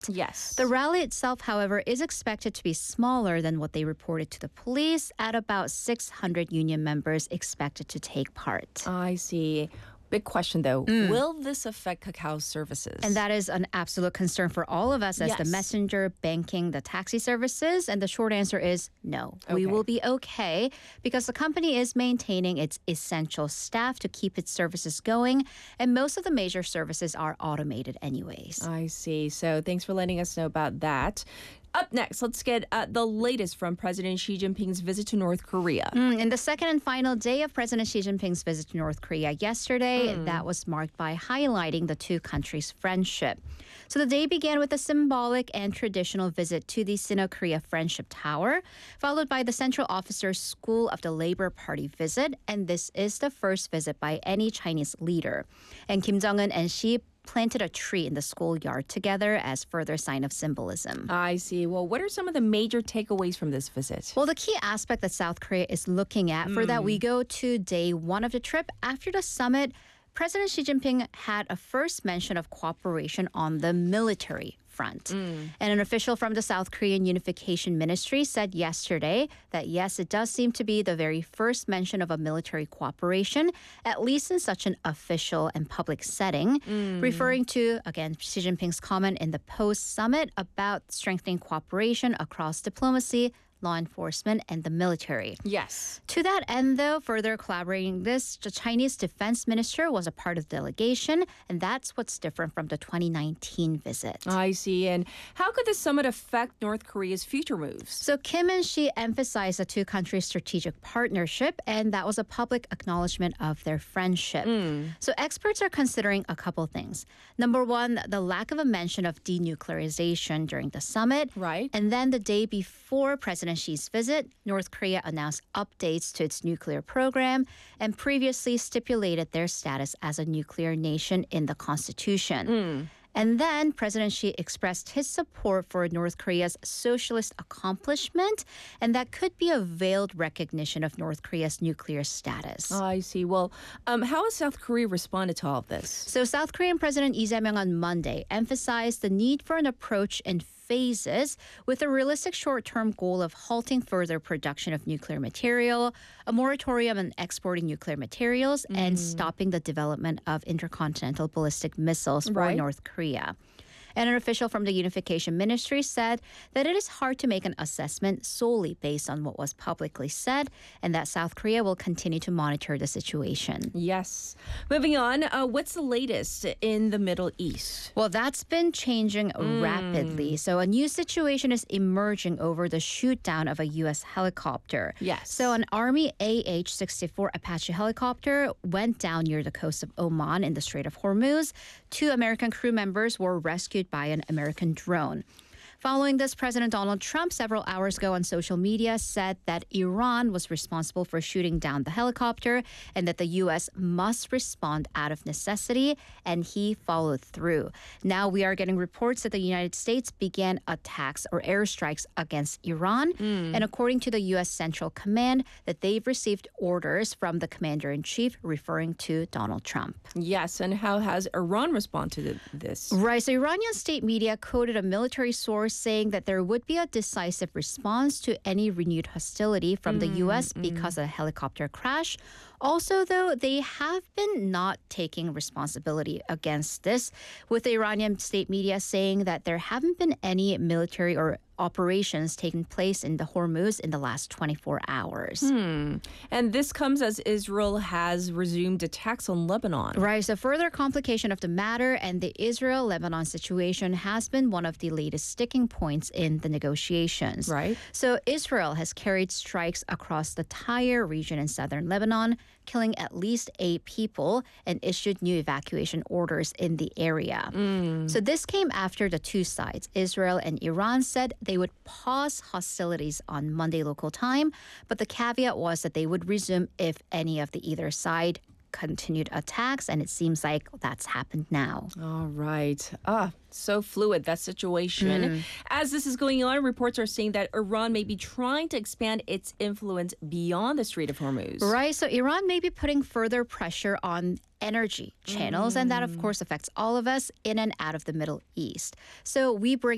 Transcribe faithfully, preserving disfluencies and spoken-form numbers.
Yes. The rally itself, however, is expected to be smaller than what they reported to the police, at about six hundred union members expected to take part. I see. Big question, though. Mm. Will this affect Kakao's services? And that is an absolute concern for all of us as yes. the messenger, banking, the taxi services. And the short answer is no. Okay. We will be okay because the company is maintaining its essential staff to keep its services going. And most of the major services are automated anyways. I see. So thanks for letting us know about that. Up next, let's get uh, the latest from President Xi Jinping's visit to North Korea. Mm, in the second and final day of President Xi Jinping's visit to North Korea yesterday, Mm. that was marked by highlighting the two countries' friendship. So the day began with a symbolic and traditional visit to the Sino-Korea Friendship Tower, followed by the Central Officers School of the Labor Party visit. And this is the first visit by any Chinese leader. And Kim Jong-un and Xi planted a tree in the schoolyard together as further sign of symbolism. I see. Well, what are some of the major takeaways from this visit? Well, the key aspect that South Korea is looking at, for that we go to day one of the trip. After the summit, President Xi Jinping had a first mention of cooperation on the military front. Mm. And an official from the South Korean Unification Ministry said yesterday that yes, it does seem to be the very first mention of a military cooperation, at least in such an official and public setting, mm. referring to, again, Xi Jinping's comment in the post-summit about strengthening cooperation across diplomacy, law enforcement, and the military. Yes. To that end, though, further collaborating this, the Chinese defense minister was a part of the delegation, and that's what's different from the twenty nineteen visit. I see. And how could the summit affect North Korea's future moves? So Kim and Xi emphasized the two countries' strategic partnership, and that was a public acknowledgement of their friendship. Mm. So experts are considering a couple things. Number one, the lack of a mention of denuclearization during the summit. Right. And then the day before President Xi's visit, North Korea announced updates to its nuclear program and previously stipulated their status as a nuclear nation in the constitution. Mm. And then President Xi expressed his support for North Korea's socialist accomplishment, and that could be a veiled recognition of North Korea's nuclear status. Oh, I see. Well, um, how has South Korea responded to all of this? So South Korean President Lee Jae-myung on Monday emphasized the need for an approach in phases with a realistic short-term goal of halting further production of nuclear material, a moratorium on exporting nuclear materials, mm. and stopping the development of intercontinental ballistic missiles for right. North Korea. And an official from the Unification Ministry said that it is hard to make an assessment solely based on what was publicly said, and that South Korea will continue to monitor the situation. Yes. Moving on, uh, what's the latest in the Middle East? Well, that's been changing mm. rapidly. So a new situation is emerging over the shoot down of a U S helicopter. Yes. So an Army A H sixty-four Apache helicopter went down near the coast of Oman in the Strait of Hormuz. Two American crew members were rescued by an American drone. Following this, President Donald Trump, several hours ago on social media, said that Iran was responsible for shooting down the helicopter and that the U S must respond out of necessity, and he followed through. Now we are getting reports that the United States began attacks or airstrikes against Iran, mm. and according to the U S Central Command, that they've received orders from the commander-in-chief referring to Donald Trump. Yes, and how has Iran responded to this? Right, so Iranian state media quoted a military source saying that there would be a decisive response to any renewed hostility from mm, the U S mm. because of the helicopter crash. Also, though, they have been not taking responsibility against this, with the Iranian state media saying that there haven't been any military or operations taking place in the Hormuz in the last twenty-four hours. Hmm. And this comes as Israel has resumed attacks on Lebanon. Right. So further complication of the matter, and the Israel-Lebanon situation has been one of the latest sticking points in the negotiations. Right. So Israel has carried strikes across the entire region in southern Lebanon, killing at least eight people, and issued new evacuation orders in the area. Mm. So this came after the two sides, Israel and Iran, said they would pause hostilities on Monday local time, but the caveat was that they would resume if any of the either side continued attacks, and it seems like that's happened now. All right. Ah, so fluid, that situation. Mm. As this is going on, reports are saying that Iran may be trying to expand its influence beyond the Strait of Hormuz. Right. So Iran may be putting further pressure on energy channels, mm. and that, of course, affects all of us in and out of the Middle East. So we bring